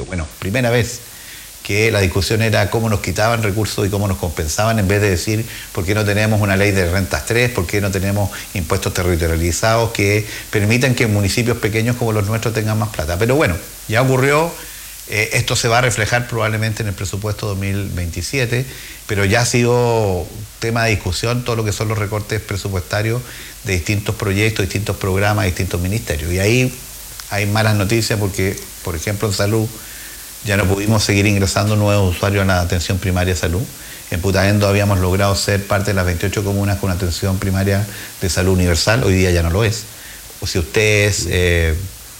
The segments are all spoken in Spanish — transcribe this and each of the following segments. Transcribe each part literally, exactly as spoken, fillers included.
cementerio. Bueno, primera vez que la discusión era cómo nos quitaban recursos y cómo nos compensaban, en vez de decir por qué no tenemos una ley de rentas tres, por qué no tenemos impuestos territorializados que permitan que municipios pequeños como los nuestros tengan más plata. Pero bueno, ya ocurrió, eh, esto se va a reflejar probablemente en el presupuesto dos mil veintisiete, pero ya ha sido tema de discusión todo lo que son los recortes presupuestarios de distintos proyectos, distintos programas, distintos ministerios. Y ahí hay malas noticias porque, por ejemplo, en salud, ya no pudimos seguir ingresando nuevos usuarios a la atención primaria de salud. En Putaendo habíamos logrado ser parte de las veintiocho comunas con atención primaria de salud universal, hoy día ya no lo es. O si usted es, eh,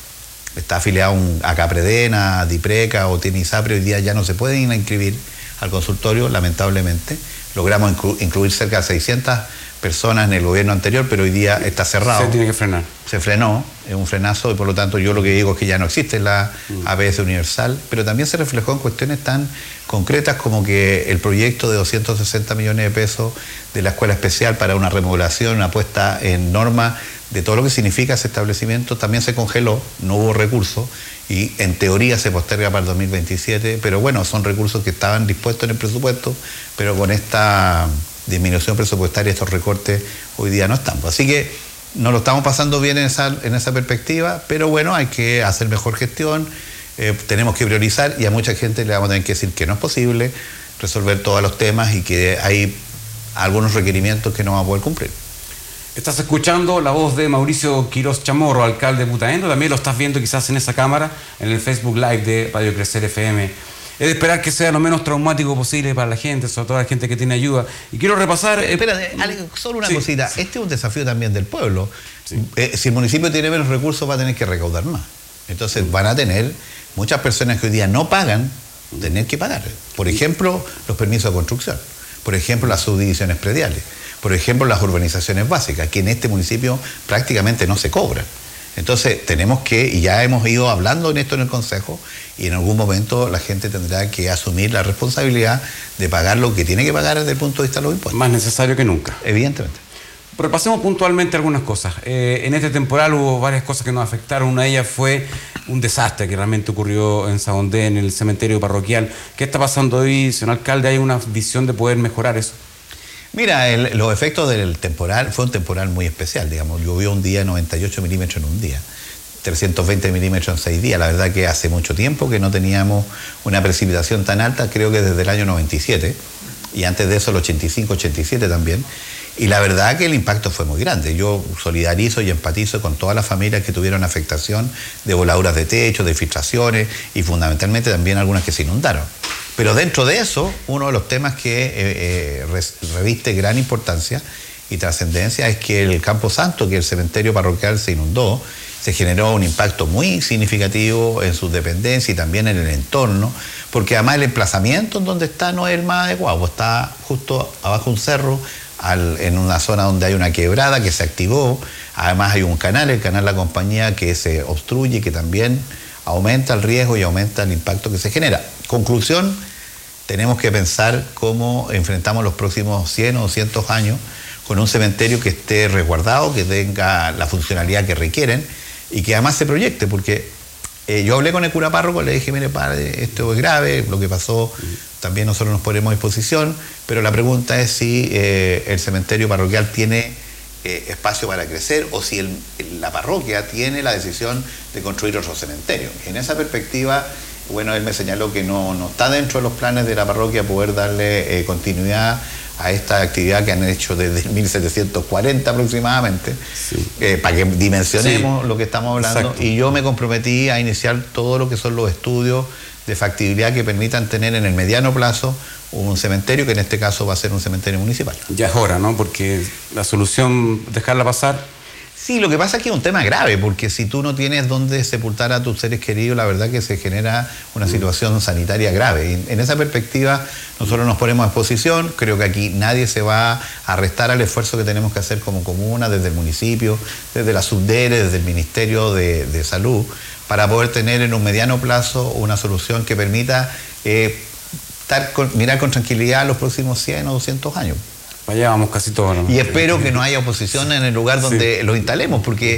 está afiliado a, un, a Capredena, a Dipreca o tiene ISAPRE, hoy día ya no se pueden ir a inscribir al consultorio, lamentablemente. Logramos inclu incluir cerca de seiscientas personas en el gobierno anterior, pero hoy día está cerrado. Se tiene que frenar. Se frenó, es un frenazo, y por lo tanto yo lo que digo es que ya no existe la A P S universal, pero también se reflejó en cuestiones tan concretas como que el proyecto de doscientos sesenta millones de pesos de la escuela especial para una remodelación, una puesta en norma de todo lo que significa ese establecimiento, también se congeló, no hubo recursos, y en teoría se posterga para el dos mil veintisiete, pero bueno, son recursos que estaban dispuestos en el presupuesto, pero con esta disminución presupuestaria, estos recortes hoy día no están. Así que no lo estamos pasando bien en esa, en esa perspectiva, pero bueno, hay que hacer mejor gestión, eh, tenemos que priorizar, y a mucha gente le vamos a tener que decir que no es posible resolver todos los temas y que hay algunos requerimientos que no vamos a poder cumplir. Estás escuchando la voz de Mauricio Quirós Chamorro, alcalde de Putaendo. También lo estás viendo quizás en esa cámara, en el Facebook Live de Radio Crecer F M. Es de esperar que sea lo menos traumático posible para la gente, sobre todo la gente que tiene ayuda. Y quiero repasar... Eh, Espérate, Ale, solo una sí, cosita. sí. Este es un desafío también del pueblo. Sí. Eh, si el municipio tiene menos recursos, va a tener que recaudar más. Entonces van a tener muchas personas que hoy día no pagan, tener que pagar. Por ejemplo, los permisos de construcción. Por ejemplo, las subdivisiones prediales. Por ejemplo, las urbanizaciones básicas, que en este municipio prácticamente no se cobran. Entonces tenemos que, y ya hemos ido hablando en esto en el Consejo, y en algún momento la gente tendrá que asumir la responsabilidad de pagar lo que tiene que pagar desde el punto de vista de los impuestos. Más necesario que nunca. Evidentemente. Repasemos puntualmente algunas cosas. Eh, en este temporal hubo varias cosas que nos afectaron. Una de ellas fue un desastre que realmente ocurrió en Sagondé, en el cementerio parroquial. ¿Qué está pasando hoy, señor alcalde? ¿Hay una visión de poder mejorar eso? Mira, el, los efectos del temporal, fue un temporal muy especial, digamos, llovió un día noventa y ocho milímetros en un día, trescientos veinte milímetros en seis días, la verdad que hace mucho tiempo que no teníamos una precipitación tan alta, creo que desde el año noventa y siete, y antes de eso el ochenta y cinco, ochenta y siete también, y la verdad que el impacto fue muy grande. Yo solidarizo y empatizo con todas las familias que tuvieron afectación de voladuras de techo, de filtraciones, y fundamentalmente también algunas que se inundaron. Pero dentro de eso, uno de los temas que eh, eh, reviste gran importancia y trascendencia es que el Campo Santo, que el cementerio parroquial se inundó, se generó un impacto muy significativo en sus dependencias y también en el entorno, porque además el emplazamiento en donde está no es el más adecuado, está justo abajo de un cerro, al, en una zona donde hay una quebrada que se activó, además hay un canal, el canal La Compañía, que se obstruye y que también aumenta el riesgo y aumenta el impacto que se genera. Conclusión, tenemos que pensar cómo enfrentamos los próximos cien o doscientos años con un cementerio que esté resguardado, que tenga la funcionalidad que requieren y que además se proyecte, porque eh, yo hablé con el cura párroco, le dije, mire padre, esto es grave, lo que pasó, también nosotros nos ponemos a disposición, pero la pregunta es si eh, el cementerio parroquial tiene Eh, espacio para crecer o si el, la parroquia tiene la decisión de construir otro cementerio. En esa perspectiva, bueno, él me señaló que no, no está dentro de los planes de la parroquia poder darle eh, continuidad a esta actividad que han hecho desde mil setecientos cuarenta aproximadamente, sí. eh, para que dimensionemos sí. lo que estamos hablando. Exacto. Y yo me comprometí a iniciar todo lo que son los estudios de factibilidad que permitan tener en el mediano plazo un cementerio, que en este caso va a ser un cementerio municipal. Ya es hora, ¿no? Porque la solución, dejarla pasar. Sí, lo que pasa es que es un tema grave, porque si tú no tienes dónde sepultar a tus seres queridos, la verdad que se genera una situación sanitaria grave. Y en esa perspectiva, nosotros nos ponemos a exposición. Creo que aquí nadie se va a restar al esfuerzo que tenemos que hacer como comuna, desde el municipio, desde la Subdere, desde el Ministerio de, de Salud, para poder tener en un mediano plazo una solución que permita eh, estar con, mirar con tranquilidad los próximos cien o doscientos años. Allá vamos casi todos, ¿no? Y espero que no haya oposición en el lugar donde sí. lo instalemos, porque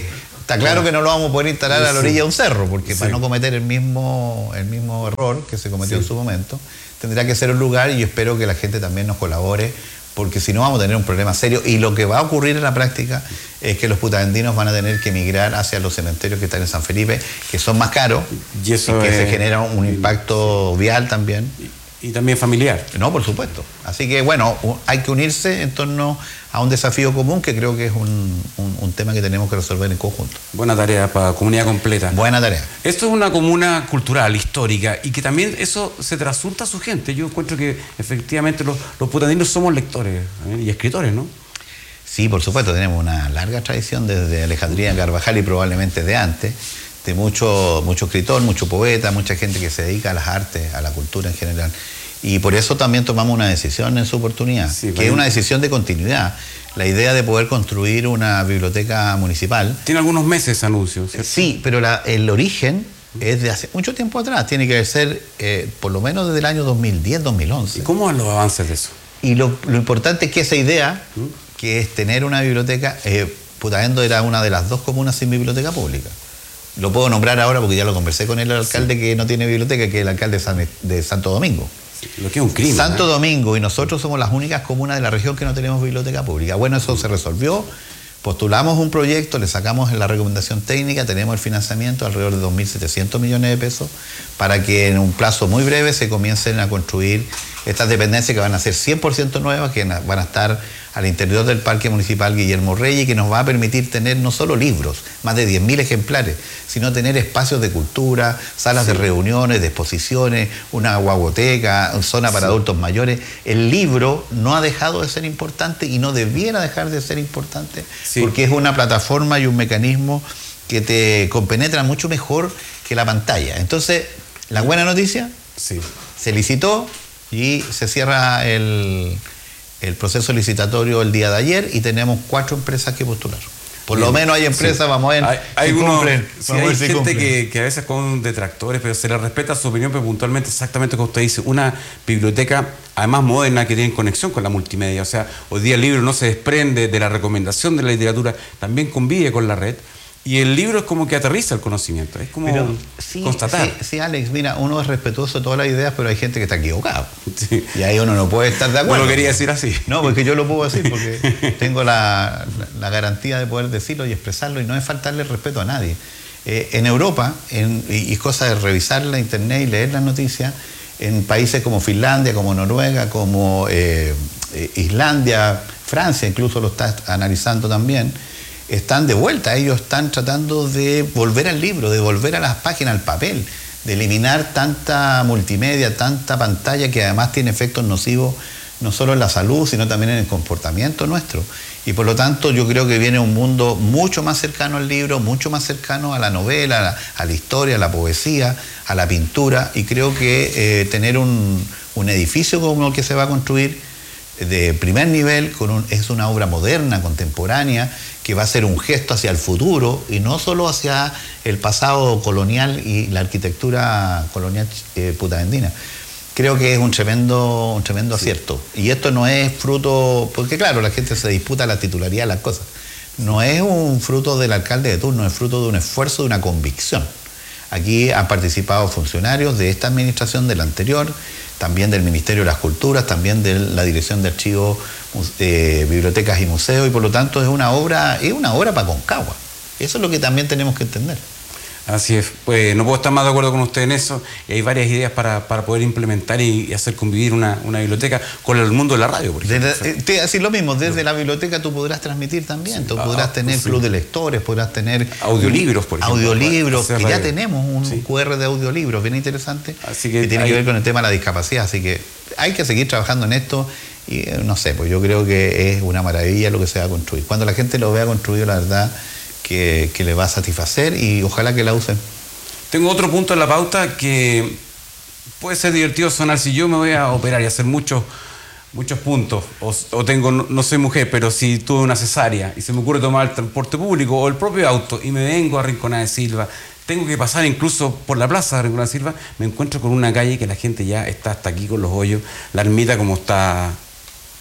Está claro que no lo vamos a poder instalar a la orilla de un cerro, porque Sí. para no cometer el mismo, el mismo error que se cometió Sí. en su momento, tendrá que ser un lugar, y yo espero que la gente también nos colabore, porque si no vamos a tener un problema serio, y lo que va a ocurrir en la práctica es que los putaendinos van a tener que migrar hacia los cementerios que están en San Felipe, que son más caros, Y eso que es- se genera un impacto vial también. Y también familiar. No, por supuesto. Así que bueno, u- hay que unirse en torno a un desafío común, que creo que es un, un- un tema que tenemos que resolver en conjunto. Buena tarea para comunidad completa. Buena tarea. Esto es una comuna cultural, histórica, y que también eso se trasunta a su gente. Yo encuentro que efectivamente los, los putandinos somos lectores, ¿eh? Y escritores, ¿no? Sí, por supuesto, tenemos una larga tradición desde Alejandría Carvajal y probablemente de antes, de mucho, mucho escritor, mucho poeta, mucha gente que se dedica a las artes, a la cultura en general. Y por eso también tomamos una decisión en su oportunidad, Sí, que bueno. es una decisión de continuidad. La idea de poder construir una biblioteca municipal. Tiene algunos meses ese anuncio, ¿cierto? Sí, pero la- el origen es de hace mucho tiempo atrás, tiene que ser eh, por lo menos desde el año dos mil diez, dos mil once. ¿Y cómo van los avances de eso? Y lo, lo importante es que esa idea, que es tener una biblioteca, eh, Putaendo era una de las dos comunas sin biblioteca pública. Lo puedo nombrar ahora porque ya lo conversé con el alcalde que no tiene biblioteca, que es el alcalde de, San- de Santo Domingo. Lo que es un crimen. Santo ¿eh? Domingo y nosotros somos las únicas comunas de la región que no tenemos biblioteca pública. Bueno, eso se resolvió, postulamos un proyecto, le sacamos la recomendación técnica, tenemos el financiamiento alrededor de dos mil setecientos millones de pesos para que en un plazo muy breve se comiencen a construir estas dependencias que van a ser cien por ciento nuevas, que van a estar al interior del Parque Municipal Guillermo Reyes, y que nos va a permitir tener no solo libros, más de diez mil ejemplares, sino tener espacios de cultura, salas Sí. de reuniones, de exposiciones, una guaguoteca, zona para Sí. adultos mayores. El libro no ha dejado de ser importante y no debiera dejar de ser importante, Sí. porque es una plataforma y un mecanismo que te compenetra mucho mejor que la pantalla. Entonces, la buena noticia, Sí. se licitó y se cierra el, el proceso licitatorio el día de ayer, y tenemos cuatro empresas que postularon. Por lo Bien, menos hay empresas, sí. vamos a ver Hay, hay si unos- cumplen. sí, Vamos a hay ver si gente cumplen. que, que a veces con detractores, pero se le respeta su opinión, pero puntualmente exactamente como usted dice, una biblioteca además moderna que tiene conexión con la multimedia. O sea, hoy día el libro no se desprende de la recomendación de la literatura, también convive con la red. Y el libro es como que aterriza el conocimiento, es como Pero, sí, constatar. Sí, sí, Alex, mira, uno es respetuoso de todas las ideas, pero hay gente que está equivocado. Sí. Y ahí uno no puede estar de No acuerdo. lo quería decir así. No, porque yo lo puedo decir, porque tengo la, la- la garantía de poder decirlo y expresarlo, y no es faltarle el respeto a nadie. Eh, en Europa, en, y, y es cosa de revisar la internet y leer las noticias, en países como Finlandia, como Noruega, como eh, eh, Islandia, Francia incluso lo está analizando también, están de vuelta. Ellos están tratando de volver al libro, de volver a las páginas, al papel, de eliminar tanta multimedia, tanta pantalla, que además tiene efectos nocivos no solo en la salud, sino también en el comportamiento nuestro. Y por lo tanto yo creo que viene un mundo mucho más cercano al libro, mucho más cercano a la novela, a la, a la historia, a la poesía, a la pintura, y creo que eh, tener un, un edificio como el que se va a construir de primer nivel, con un, es una obra moderna, contemporánea, que va a ser un gesto hacia el futuro y no solo hacia el pasado colonial y la arquitectura colonial eh, putaendina. Creo que es un tremendo, un tremendo Sí. acierto. Y esto no es fruto, porque claro, la gente se disputa la titularidad de las cosas. No es un fruto del alcalde de turno, es fruto de un esfuerzo, de una convicción. Aquí han participado funcionarios de esta administración, de la anterior, también del Ministerio de las Culturas, también de la Dirección de Archivos, eh, Bibliotecas y Museos, y por lo tanto es una obra, es una obra para Concagua. Eso es lo que también tenemos que entender. Así es, pues no puedo estar más de acuerdo con usted en eso, y hay varias ideas para, para poder implementar y, y hacer convivir una, una biblioteca con el mundo de la radio, por ejemplo. Desde, eh, te voy a decir lo mismo, desde la biblioteca tú podrás transmitir también, Sí. tú Ah, podrás tener sí. club de lectores, podrás tener Audiolibros, por ejemplo. audiolibros, Hacer que ya radio. tenemos un Sí. cu erre de audiolibros bien interesante, Así que tiene hay- que ver con el tema de la discapacidad, así que hay que seguir trabajando en esto y eh, no sé, pues yo creo que es una maravilla lo que se va a construir. Cuando la gente lo vea construido, la verdad que, que le va a satisfacer y ojalá que la usen. Tengo otro punto en la pauta que puede ser divertido sonar si yo me voy a operar y hacer muchos muchos puntos, o, o tengo, no, no soy mujer, pero si tuve una cesárea y se me ocurre tomar el transporte público o el propio auto y me vengo a Rinconada de Silva, tengo que pasar incluso por la plaza de Rinconada de Silva, me encuentro con una calle que la gente ya está hasta aquí con los hoyos, la ermita como está.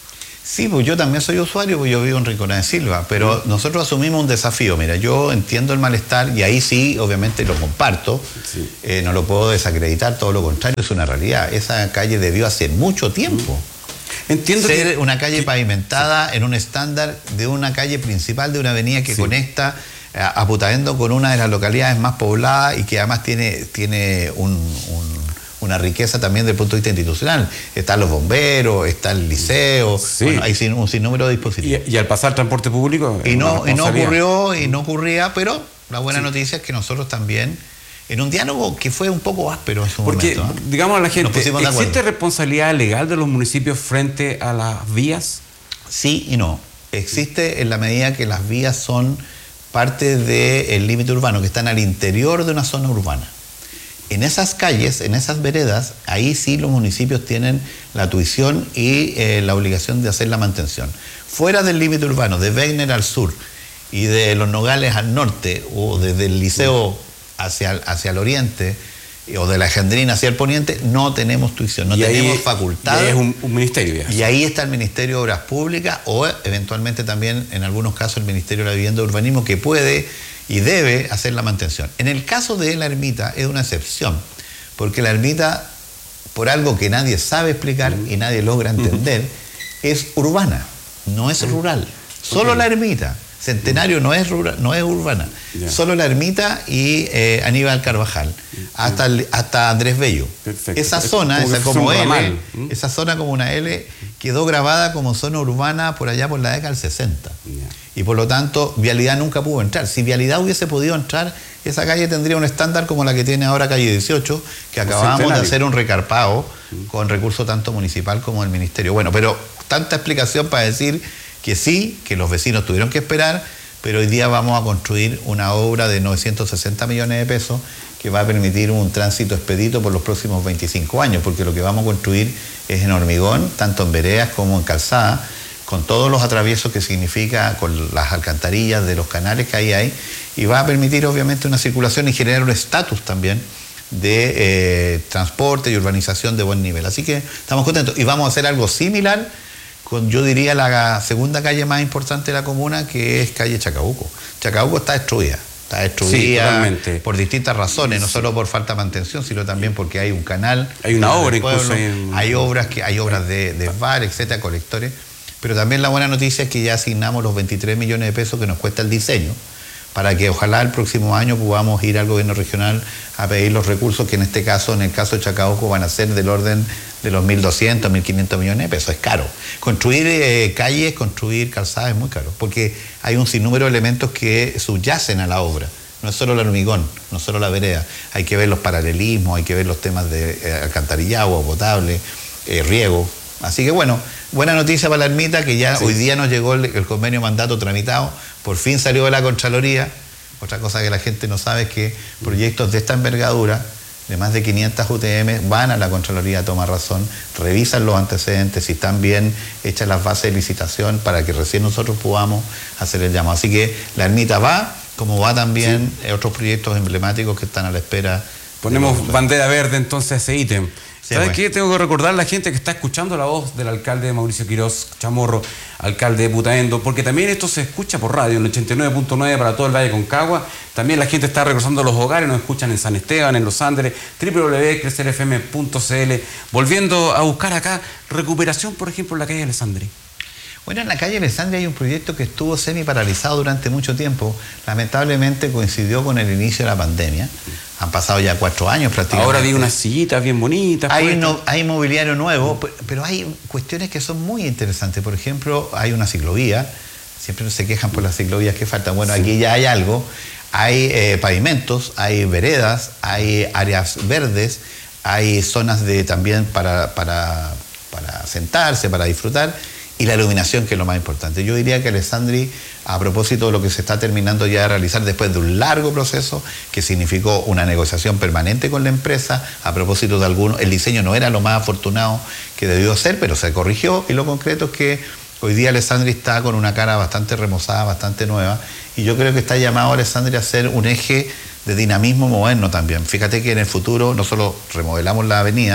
Sí, pues yo también soy usuario, pues yo vivo en Rinconada de Silva, pero mm. nosotros asumimos un desafío. Mira, yo entiendo el malestar y ahí sí, obviamente lo comparto, sí. eh, no lo puedo desacreditar, todo lo contrario, es una realidad. Esa calle debió hace mucho tiempo mm. Entiendo ser que, una calle que, pavimentada sí. en un estándar de una calle principal de una avenida que sí. conecta a, a Putaendo con una de las localidades más pobladas y que además tiene, tiene un... un una riqueza también desde el punto de vista institucional. Están los bomberos, está el liceo, sí. bueno, hay sin, un sinnúmero de dispositivos. Y, y al pasar transporte público... Y no, y no ocurrió, y no ocurría, pero la buena sí. noticia es que nosotros también, en un diálogo que fue un poco áspero en su Porque, momento. ¿eh? digamos a la gente, ¿existe responsabilidad legal de los municipios frente a las vías? Sí y no. Existe en la medida que las vías son parte del límite urbano, que están al interior de una zona urbana. En esas calles, en esas veredas, ahí sí los municipios tienen la tuición y eh, la obligación de hacer la mantención. Fuera del límite urbano, de Wegner al sur y de Los Nogales al norte, o desde el Liceo hacia, hacia el oriente, o de la Gendrina hacia el poniente, no tenemos tuición, no tenemos ahí, facultad. Y ahí es un, un ministerio. Ya. Y ahí está el Ministerio de Obras Públicas o eventualmente también, en algunos casos, el Ministerio de la Vivienda y Urbanismo, que puede y debe hacer la mantención. En el caso de la ermita es una excepción, porque la ermita, por algo que nadie sabe explicar uh-huh. y nadie logra entender, uh-huh. es urbana, no es uh-huh. rural. Solo okay. la ermita. Centenario uh-huh. no es rural, no es urbana. Yeah. Solo la ermita y eh, Aníbal Carvajal, uh-huh. hasta, hasta Andrés Bello. Perfecto. Esa zona, como esa como L, uh-huh. esa zona como una L, quedó grabada como zona urbana por allá por la década del sesenta. Yeah. Y por lo tanto, Vialidad nunca pudo entrar. Si Vialidad hubiese podido entrar, esa calle tendría un estándar como la que tiene ahora calle dieciocho, que acabamos de hacer un recarpado uh-huh. con recurso tanto municipal como del ministerio. Bueno, pero tanta explicación para decir que sí, que los vecinos tuvieron que esperar, pero hoy día vamos a construir una obra de novecientos sesenta millones de pesos que va a permitir un tránsito expedito por los próximos veinticinco años, porque lo que vamos a construir es en hormigón, tanto en veredas como en calzada, con todos los atraviesos que significa, con las alcantarillas de los canales que ahí hay, y va a permitir obviamente una circulación y generar un estatus también de eh, transporte y urbanización de buen nivel. Así que estamos contentos y vamos a hacer algo similar con, yo diría, la segunda calle más importante de la comuna, que es calle Chacabuco. Chacabuco está destruida. Está destruida sí, por distintas razones, no solo por falta de mantención, sino también porque hay un canal. Hay una obra incluso. Hay, hay obras, que, hay obras de, de bar, etcétera, colectores. Pero también la buena noticia es que ya asignamos los veintitrés millones de pesos que nos cuesta el diseño, para que ojalá el próximo año podamos ir al gobierno regional a pedir los recursos que en este caso, en el caso de Chacabuco, van a ser del orden de los mil doscientos, mil quinientos millones de pesos. Es caro. Construir eh, calles, construir calzadas es muy caro, porque hay un sinnúmero de elementos que subyacen a la obra. No es solo el hormigón, no es solo la vereda. Hay que ver los paralelismos, hay que ver los temas de eh, alcantarillado, agua potable, eh, riego. Así que bueno, buena noticia para la ermita, que ya sí. hoy día nos llegó el, el convenio mandato tramitado, por fin salió de la Contraloría. Otra cosa que la gente no sabe es que proyectos de esta envergadura, de más de quinientas U T M, van a la Contraloría, toma razón, revisan los antecedentes, si están bien hechas las bases de licitación, para que recién nosotros podamos hacer el llamado. Así que la ermita va, como va también sí. otros proyectos emblemáticos que están a la espera. Ponemos bandera verde entonces a ese ítem. Sí, ¿sabes bueno. qué? Tengo que recordar a la gente que está escuchando la voz del alcalde Mauricio Quirós Chamorro, alcalde de Putaendo, porque también esto se escucha por radio, en el ochenta y nueve punto nueve para todo el Valle Concagua. También la gente está regresando a los hogares, nos escuchan en San Esteban, en Los Andes, doble u doble u doble u punto crecer f m punto c l. Volviendo a buscar acá recuperación, por ejemplo, en la calle Alessandri. Bueno, en la calle Alessandri hay un proyecto que estuvo semi paralizado durante mucho tiempo. Lamentablemente coincidió con el inicio de la pandemia. Han pasado ya cuatro años prácticamente. Ahora vi unas sillitas bien bonitas. Hay, no, hay mobiliario nuevo, pero hay cuestiones que son muy interesantes. Por ejemplo, hay una ciclovía. Siempre se quejan por las ciclovías que faltan. Bueno, sí. aquí ya hay algo. Hay eh, pavimentos, hay veredas, hay áreas verdes, hay zonas de también para, para, para sentarse, para disfrutar. Y la iluminación, que es lo más importante. Yo diría que Alessandri, a propósito de lo que se está terminando ya de realizar después de un largo proceso, que significó una negociación permanente con la empresa, a propósito de algunos, el diseño no era lo más afortunado que debió ser, pero se corrigió, y lo concreto es que hoy día Alessandri está con una cara bastante remozada, bastante nueva, y yo creo que está llamado Alessandri a ser un eje de dinamismo moderno también. Fíjate que en el futuro no solo remodelamos la avenida,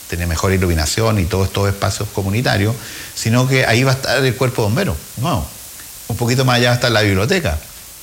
tener mejor iluminación y todos estos espacios comunitarios, sino que ahí va a estar el cuerpo de bomberos. No, un poquito más allá va a estar la biblioteca.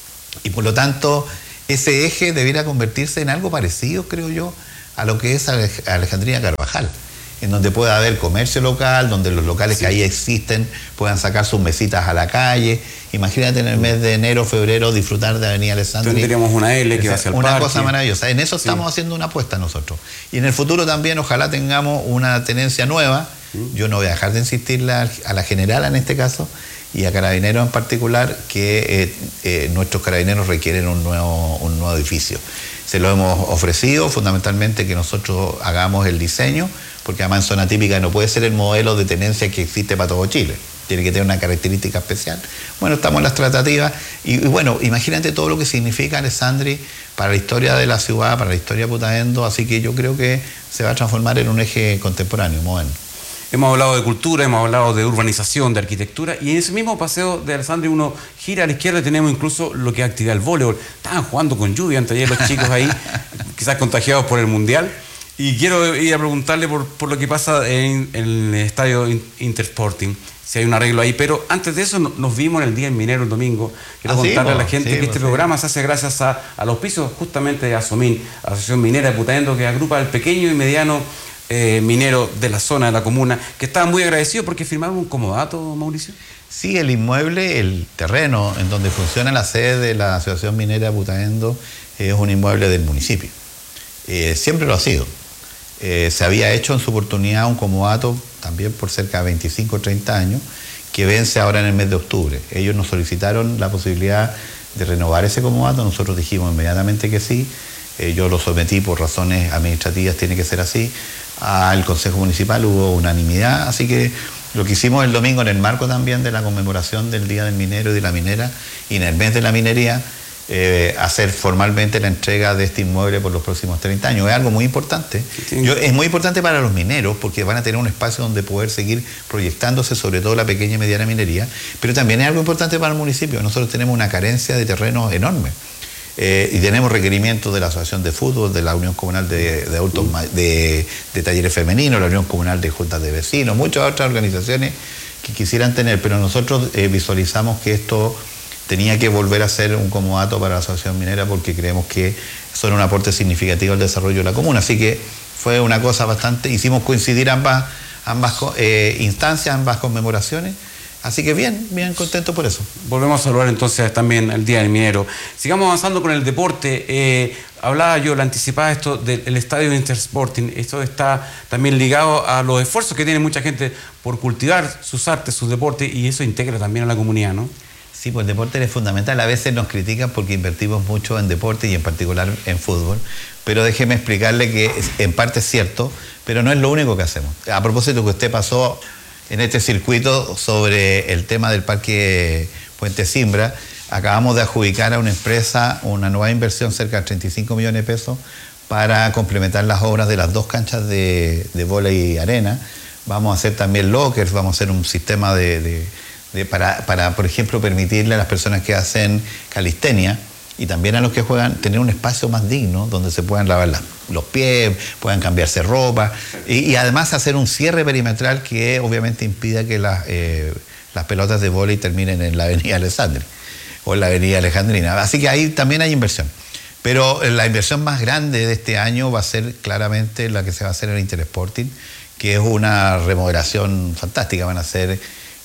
Y por lo tanto, ese eje debiera convertirse en algo parecido, creo yo, a lo que es Alejandría Carvajal, en donde pueda haber comercio local, donde los locales sí. que ahí existen puedan sacar sus mesitas a la calle. Imagínate en el mes de enero, febrero, disfrutar de Avenida Alessandri. Tendríamos una L que va hacia el Una parque. cosa maravillosa. En eso estamos sí. haciendo una apuesta nosotros. Y en el futuro también ojalá tengamos una tenencia nueva. ¿Mm? Yo no voy a dejar de insistirle a la generala en este caso y a Carabineros en particular que eh, eh, nuestros carabineros requieren un nuevo, un nuevo edificio. Se lo hemos ofrecido, fundamentalmente que nosotros hagamos el diseño, porque además en zona típica no puede ser el modelo de tenencia que existe para todo Chile. Tiene que tener una característica especial. Bueno, estamos en las tratativas y, y bueno, imagínate todo lo que significa Alessandri para la historia de la ciudad, para la historia de Putaendo, así que yo creo que se va a transformar en un eje contemporáneo, moderno. Hemos hablado de cultura, hemos hablado de urbanización, de arquitectura, y en ese mismo paseo de Alessandri uno gira a la izquierda y tenemos incluso lo que es actividad del voleibol. Estaban jugando con lluvia antes ayer los chicos ahí, quizás contagiados por el Mundial. Y quiero ir a preguntarle por, por lo que pasa en, en el estadio Intersporting, si hay un arreglo ahí. Pero antes de eso nos vimos en el Día del Minero el domingo. Quiero ah, contarle sí, a la gente sí, que este sí. programa se hace gracias a, al auspicio justamente de ASOMIN, Asociación Minera de Putaendo, que agrupa al pequeño y mediano eh, minero de la zona, de la comuna, que estaba muy agradecido porque firmaron un comodato, Mauricio. Sí, el inmueble, el terreno en donde funciona la sede de la Asociación Minera de Putaendo es un inmueble del municipio. Eh, siempre lo ha sido. Eh, se había hecho en su oportunidad un comodato también por cerca de veinticinco o treinta años que vence ahora en el mes de octubre. Ellos nos solicitaron la posibilidad de renovar ese comodato, nosotros dijimos inmediatamente que sí. Eh, yo lo sometí por razones administrativas, tiene que ser así, al Consejo Municipal, hubo unanimidad, así que lo que hicimos el domingo en el marco también de la conmemoración del Día del Minero y de la Minera y en el mes de la minería, Eh, hacer formalmente la entrega de este inmueble por los próximos treinta años. Es algo muy importante. Sí. Yo, es muy importante para los mineros porque van a tener un espacio donde poder seguir proyectándose, sobre todo la pequeña y mediana minería, pero también es algo importante para el municipio. Nosotros tenemos una carencia de terrenos enorme eh, y tenemos requerimientos de la Asociación de Fútbol, de la Unión Comunal de, de Adultos, de, de Talleres Femeninos, la Unión Comunal de Juntas de Vecinos, muchas otras organizaciones que quisieran tener, pero nosotros eh, visualizamos que esto tenía que volver a ser un comodato para la Asociación Minera porque creemos que son un aporte significativo al desarrollo de la comuna. Así que fue una cosa bastante, hicimos coincidir ambas, ambas eh, instancias, ambas conmemoraciones. Así que bien, bien contento por eso. Volvemos a saludar entonces también el Día del Minero. Sigamos avanzando con el deporte. Eh, hablaba yo, le anticipaba esto del estadio Intersporting. Esto está también ligado a los esfuerzos que tiene mucha gente por cultivar sus artes, sus deportes, y eso integra también a la comunidad, ¿no? Sí, pues el deporte es fundamental. A veces nos critican porque invertimos mucho en deporte y en particular en fútbol, pero déjeme explicarle que en parte es cierto, pero no es lo único que hacemos. A propósito que usted pasó en este circuito sobre el tema del Parque Puente Simbra, acabamos de adjudicar a una empresa una nueva inversión cerca de treinta y cinco millones de pesos para complementar las obras de las dos canchas de, de vóley y arena. Vamos a hacer también lockers, vamos a hacer un sistema de... de De, para, para, por ejemplo, permitirle a las personas que hacen calistenia y también a los que juegan tener un espacio más digno donde se puedan lavar la, los pies, puedan cambiarse ropa y, y además hacer un cierre perimetral que obviamente impida que las, eh, las pelotas de vóley terminen en la avenida Alessandri o en la avenida Alejandrina. Así que ahí también hay inversión. Pero la inversión más grande de este año va a ser claramente la que se va a hacer en el Intersporting, que es una remodelación fantástica. Van a ser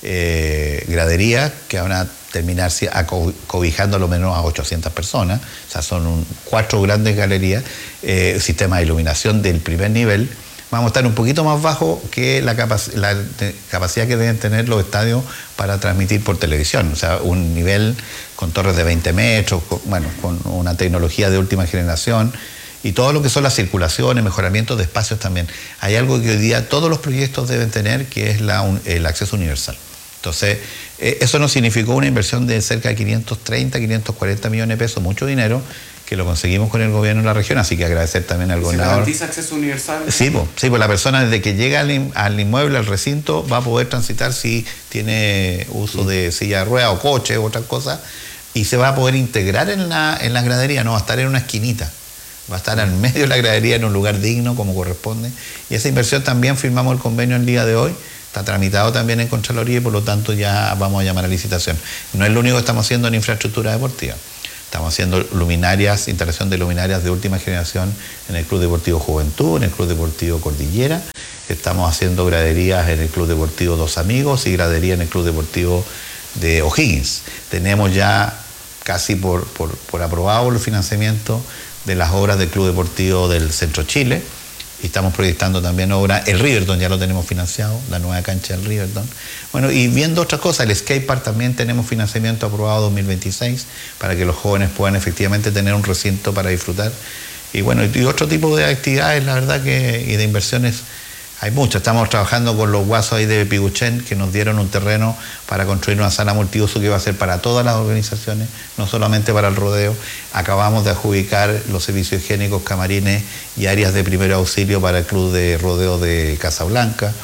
Eh, graderías que van a terminar cobijando a lo menos a ochocientas personas, o sea, son un, cuatro grandes galerías, eh, sistema de iluminación del primer nivel. Vamos a estar un poquito más bajo que la, capac la capacidad que deben tener los estadios para transmitir por televisión, o sea, un nivel con torres de veinte metros, con, bueno, con una tecnología de última generación, y todo lo que son las circulaciones, mejoramientos de espacios también. Hay algo que hoy día todos los proyectos deben tener, que es la, un, el acceso universal. Entonces, eh, eso nos significó una inversión de cerca de quinientos treinta, quinientos cuarenta millones de pesos, mucho dinero, que lo conseguimos con el gobierno de la región, así que agradecer también al gobernador. ¿Se garantiza acceso universal? Sí, pues, sí, pues la persona desde que llega al, al inmueble, al recinto, va a poder transitar si tiene uso de silla de ruedas o coche u otras cosas, y se va a poder integrar en la, en la gradería, no va a estar en una esquinita. va a estar al medio de la gradería en un lugar digno como corresponde. Y esa inversión también firmamos el convenio el día de hoy, está tramitado también en Contraloría y por lo tanto ya vamos a llamar a licitación. No es lo único que estamos haciendo en infraestructura deportiva. Estamos haciendo luminarias, instalación de luminarias de última generación en el Club Deportivo Juventud, en el Club Deportivo Cordillera. Estamos haciendo graderías en el Club Deportivo Dos Amigos y gradería en el Club Deportivo de O'Higgins. Tenemos ya casi por, por, por aprobado el financiamiento de las obras del Club Deportivo del Centro Chile y estamos proyectando también obras, el Riverton ya lo tenemos financiado, la nueva cancha del Riverton. Bueno, y viendo otras cosas, el skatepark también tenemos financiamiento aprobado dos mil veintiséis para que los jóvenes puedan efectivamente tener un recinto para disfrutar. Y bueno, y otro tipo de actividades, la verdad que, y de inversiones, hay muchas. Estamos trabajando con los guasos ahí de Piguchen, que nos dieron un terreno para construir una sala multiuso que va a ser para todas las organizaciones, no solamente para el rodeo. Acabamos de adjudicar los servicios higiénicos, camarines y áreas de primer auxilio para el Club de Rodeo de Casablanca.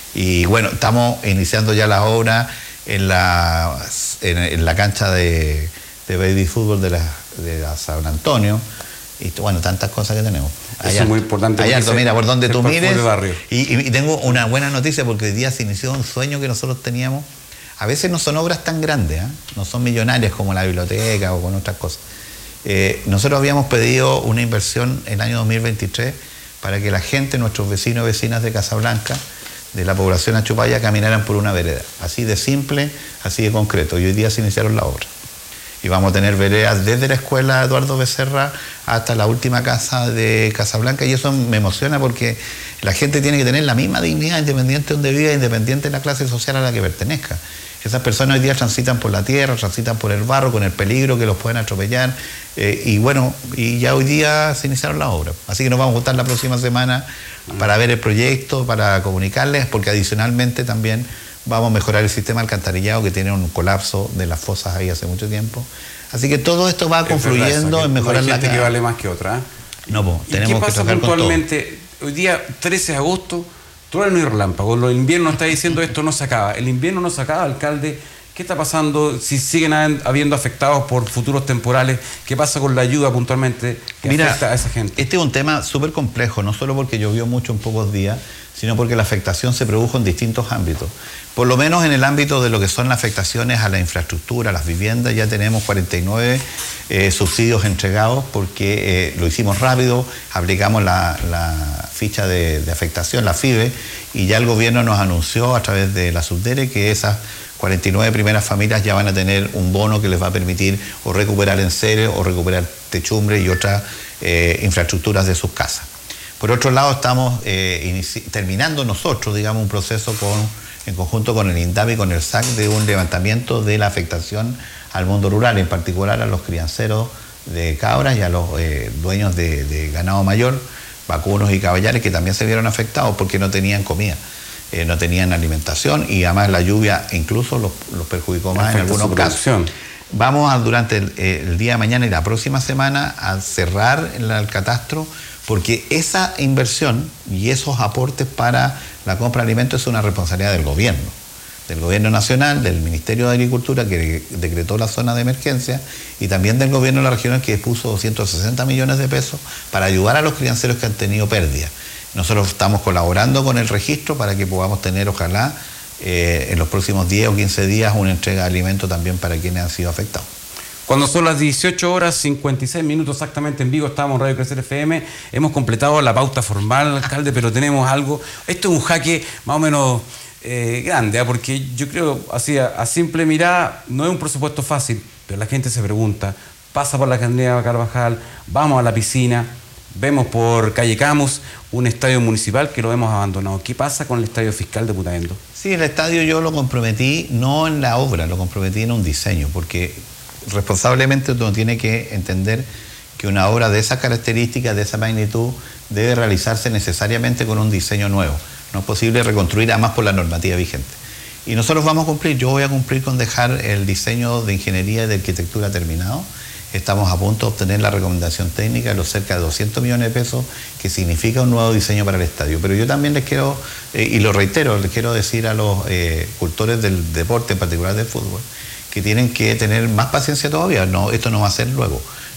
Y bueno, estamos iniciando ya la obra en la, en, en la cancha de, de baby fútbol de la, de la San Antonio. Y bueno, tantas cosas que tenemos. Eso es muy importante. Hay alto, mira, por donde tú mires. Y, y, y tengo una buena noticia porque hoy día se inició un sueño que nosotros teníamos. A veces no son obras tan grandes, ¿eh? No son millonarias como la biblioteca o con otras cosas. Eh, nosotros habíamos pedido una inversión el año dos mil veintitrés para que la gente, nuestros vecinos y vecinas de Casablanca, de la población achupaya, caminaran por una vereda. Así de simple, así de concreto. Y hoy día se iniciaron las obras. Y vamos a tener veredas desde la escuela Eduardo Becerra hasta la última casa de Casablanca, y eso me emociona porque la gente tiene que tener la misma dignidad independiente de donde viva, independiente de la clase social a la que pertenezca. Esas personas hoy día transitan por la tierra, transitan por el barro con el peligro que los pueden atropellar, eh, y bueno, y ya hoy día se iniciaron las obras. Así que nos vamos a juntar la próxima semana para ver el proyecto, para comunicarles, porque adicionalmente también vamos a mejorar el sistema alcantarillado que tiene un colapso de las fosas ahí hace mucho tiempo. Así que todo esto va confluyendo en mejorar la calidad. Hay gente que vale más que otra. ¿eh? No, pues, tenemos ¿Qué que pasa puntualmente? Hoy día, trece de agosto, trueno y relámpago. Lo invierno está diciendo esto no se acaba. El invierno no se acaba, alcalde. ¿Qué está pasando? Si siguen habiendo afectados por futuros temporales, ¿qué pasa con la ayuda puntualmente que Mira, afecta a esa gente? Este es un tema súper complejo, no solo porque llovió mucho en pocos días, sino porque la afectación se produjo en distintos ámbitos. Por lo menos en el ámbito de lo que son las afectaciones a la infraestructura, a las viviendas, ya tenemos cuarenta y nueve eh, subsidios entregados porque eh, lo hicimos rápido, aplicamos la, la ficha de, de afectación, la FIBE, y ya el gobierno nos anunció a través de la Subdere que esas cuarenta y nueve primeras familias ya van a tener un bono que les va a permitir o recuperar enseres o recuperar techumbre y otras eh, infraestructuras de sus casas. Por otro lado, estamos eh, terminando nosotros, digamos, un proceso con, en conjunto con el INDAP y con el S A C de un levantamiento de la afectación al mundo rural, en particular a los crianceros de cabras y a los eh, dueños de, de ganado mayor, vacunos y caballares, que también se vieron afectados porque no tenían comida, eh, no tenían alimentación, y además la lluvia incluso los, los perjudicó más en algunos casos. Vamos a, durante el, el día de mañana y la próxima semana a cerrar el, el catastro, porque esa inversión y esos aportes para la compra de alimentos es una responsabilidad del gobierno, del gobierno nacional, del Ministerio de Agricultura que decretó la zona de emergencia, y también del gobierno de la región que puso doscientos sesenta millones de pesos para ayudar a los crianceros que han tenido pérdidas. Nosotros estamos colaborando con el registro para que podamos tener, ojalá, eh, en los próximos diez o quince días una entrega de alimentos también para quienes han sido afectados. Cuando son las dieciocho horas cincuenta y seis minutos exactamente en vivo, estamos en Radio Crecer F M, hemos completado la pauta formal, alcalde, pero tenemos algo, esto es un jaque más o menos eh, grande, ¿eh? Porque yo creo, así a, a simple mirada, no es un presupuesto fácil, pero la gente se pregunta, pasa por la Candelaria Carvajal, vamos a la piscina, vemos por calle Camus un estadio municipal que lo hemos abandonado. ¿Qué pasa con el estadio fiscal de Putaendo? Sí, el estadio yo lo comprometí, no en la obra, lo comprometí en un diseño, porque responsablemente uno tiene que entender que una obra de esas características, de esa magnitud, debe realizarse necesariamente con un diseño nuevo. No es posible reconstruir además por la normativa vigente. Y nosotros vamos a cumplir, yo voy a cumplir con dejar el diseño de ingeniería y de arquitectura terminado. Estamos a punto de obtener la recomendación técnica de los cerca de doscientos millones de pesos, que significa un nuevo diseño para el estadio. Pero yo también les quiero, eh, y lo reitero, les quiero decir a los eh, cultores del deporte, en particular del fútbol, que tienen que tener más paciencia todavía. No, esto no va a ser luego.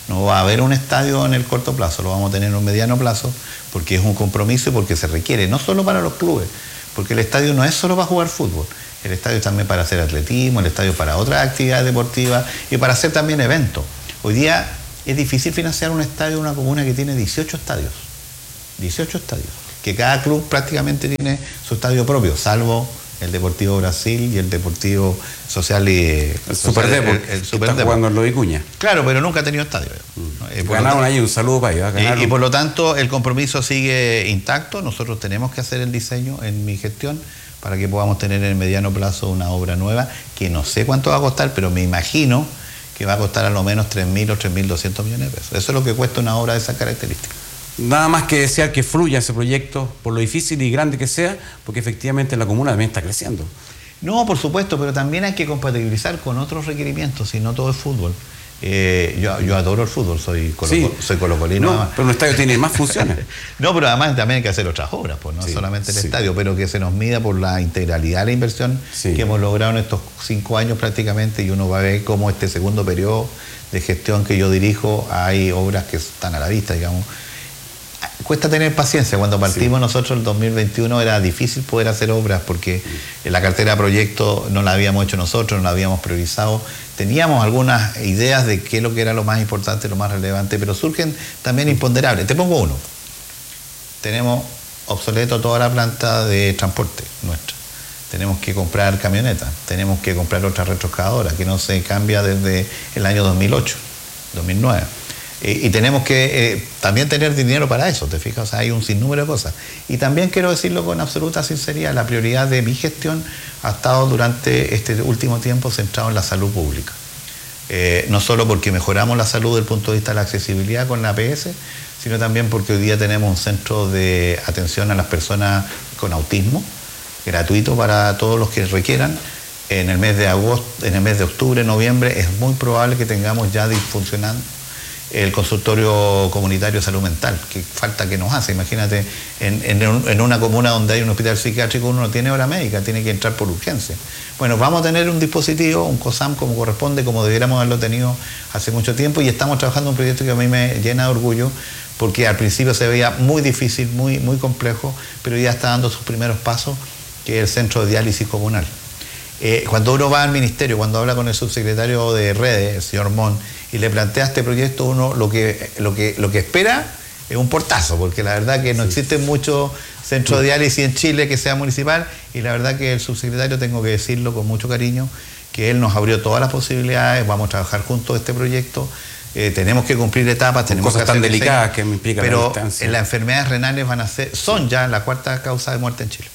No va a haber un estadio en el corto plazo, lo vamos a tener en un mediano plazo, porque es un compromiso y porque se requiere, no solo para los clubes, porque el estadio no es solo para jugar fútbol, el estadio es también para hacer atletismo, el estadio para otras actividades deportivas y para hacer también eventos. Hoy día es difícil financiar un estadio en una comuna que tiene dieciocho estadios, dieciocho estadios, que cada club prácticamente tiene su estadio propio, salvo el Deportivo Brasil y el Deportivo Social y el Super Deport, el, el, el Super está jugando en Lo Vicuña. Claro, pero nunca ha tenido estadio. Mm. Eh, Ganaron ahí, un saludo para ellos. Y, y por lo tanto el compromiso sigue intacto. Nosotros tenemos que hacer el diseño en mi gestión para que podamos tener en el mediano plazo una obra nueva que no sé cuánto va a costar, pero me imagino que va a costar a lo menos tres mil o tres mil doscientos millones de pesos. Eso es lo que cuesta una obra de esas características. Nada más que desear que fluya ese proyecto, por lo difícil y grande que sea, porque efectivamente la comuna también está creciendo. No, por supuesto, pero también hay que compatibilizar con otros requerimientos, si no todo es fútbol. Eh, yo, yo adoro el fútbol, soy, colo, sí. soy colocolino. No, pero un estadio tiene más funciones. No, pero además también hay que hacer otras obras, pues no sí, solamente el sí. estadio, pero que se nos mida por la integralidad de la inversión sí. que hemos logrado en estos cinco años prácticamente, y uno va a ver cómo este segundo periodo de gestión que yo dirijo hay obras que están a la vista, digamos. Cuesta tener paciencia. Cuando partimos sí. nosotros el dos mil veintiuno era difícil poder hacer obras porque sí. la cartera de proyectos no la habíamos hecho nosotros, no la habíamos priorizado. Teníamos algunas ideas de qué es lo que era lo más importante, lo más relevante, pero surgen también imponderables. Te pongo uno. Tenemos obsoleto toda la planta de transporte nuestra. Tenemos que comprar camionetas, tenemos que comprar otra retroexcavadora que no se cambia desde el año dos mil ocho, dos mil nueve. Y tenemos que eh, también tener dinero para eso, ¿te fijas? O sea, hay un sinnúmero de cosas. Y también quiero decirlo con absoluta sinceridad, la prioridad de mi gestión ha estado durante este último tiempo centrado en la salud pública. Eh, no solo porque mejoramos la salud desde el punto de vista de la accesibilidad con la A P S, sino también porque hoy día tenemos un centro de atención a las personas con autismo, gratuito para todos los que requieran. En el mes de agosto, en el mes de octubre, noviembre, es muy probable que tengamos ya funcionando el consultorio comunitario de salud mental, que falta que nos hace. Imagínate, en, en, en una comuna donde hay un hospital psiquiátrico uno no tiene hora médica, tiene que entrar por urgencia. Bueno, vamos a tener un dispositivo, un COSAM como corresponde, como debiéramos haberlo tenido hace mucho tiempo, y estamos trabajando en un proyecto que a mí me llena de orgullo, porque al principio se veía muy difícil, muy, muy complejo, pero ya está dando sus primeros pasos, que es el centro de diálisis comunal. Eh, cuando uno va al ministerio, cuando habla con el subsecretario de redes, el señor Mon, y le plantea este proyecto, uno lo que, lo que, lo que espera es un portazo, porque la verdad que no sí. existen muchos centros de diálisis en Chile que sea municipal, y la verdad que el subsecretario, tengo que decirlo con mucho cariño, que él nos abrió todas las posibilidades, vamos a trabajar juntos este proyecto, eh, tenemos que cumplir etapas, tenemos cosas que hacer tan delicadas que me implican pero la distancia. Las enfermedades renales van a ser, son ya la cuarta causa de muerte en Chile.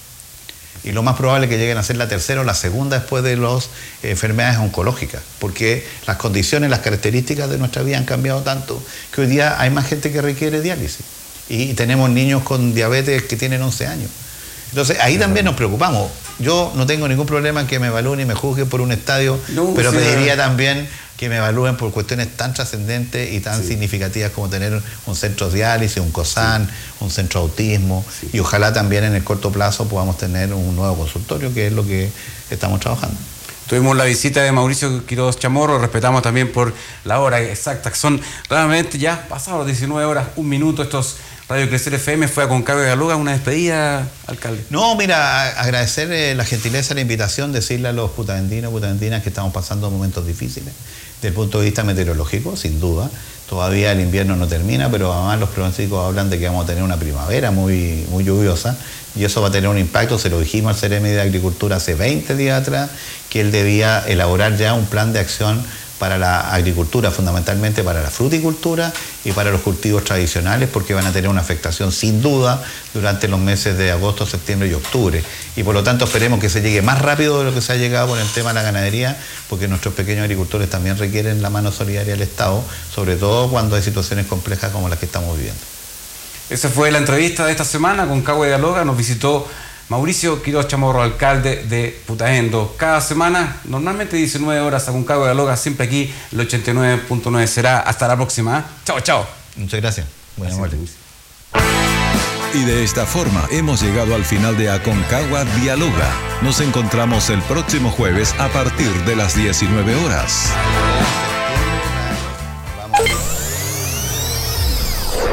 Y lo más probable es que lleguen a ser la tercera o la segunda después de las eh, enfermedades oncológicas, porque las condiciones, las características de nuestra vida han cambiado tanto que hoy día hay más gente que requiere diálisis. Y, y tenemos niños con diabetes que tienen once años. Entonces ahí también nos preocupamos. Yo no tengo ningún problema en que me evalúen y me juzguen por un estadio, no, pero sí, pediría también que me evalúen por cuestiones tan trascendentes y tan sí. significativas como tener un centro de diálisis, un COSAN, sí. un centro de autismo, sí. y ojalá también en el corto plazo podamos tener un nuevo consultorio, que es lo que estamos trabajando. Tuvimos la visita de Mauricio Quiroz Chamorro, respetamos también por la hora exacta, que son realmente ya pasados las diecinueve horas, un minuto. Estos Radio Crecer F M fue a Concagua de Aluga, una despedida, alcalde. No, mira, agradecer eh, la gentileza, la invitación, decirle a los putavendinos, putavendinas que estamos pasando momentos difíciles. Desde el punto de vista meteorológico, sin duda, todavía el invierno no termina, pero además los pronósticos hablan de que vamos a tener una primavera muy, muy lluviosa, y eso va a tener un impacto. Se lo dijimos al Ceremi de Agricultura hace veinte días atrás, que él debía elaborar ya un plan de acción para la agricultura, fundamentalmente para la fruticultura y para los cultivos tradicionales, porque van a tener una afectación sin duda durante los meses de agosto, septiembre y octubre. Y por lo tanto esperemos que se llegue más rápido de lo que se ha llegado con el tema de la ganadería, porque nuestros pequeños agricultores también requieren la mano solidaria del Estado, sobre todo cuando hay situaciones complejas como las que estamos viviendo. Esa fue la entrevista de esta semana con Concagua de Aluga. Nos visitó Mauricio Quiroz Chamorro, alcalde de Putaendo. Cada semana, normalmente diecinueve horas a Concagua de Aluga, siempre aquí, el ochenta y nueve punto nueve. Será hasta la próxima. Chao, chao. Muchas gracias. Buenas noches. Y de esta forma hemos llegado al final de Aconcagua Dialoga. Nos encontramos el próximo jueves a partir de las diecinueve horas. Vamos.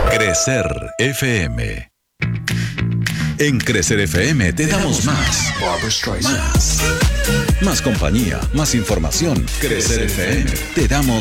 Crecer F M. En Crecer F M te damos más. Más. Más compañía, más información. Crecer F M. Te damos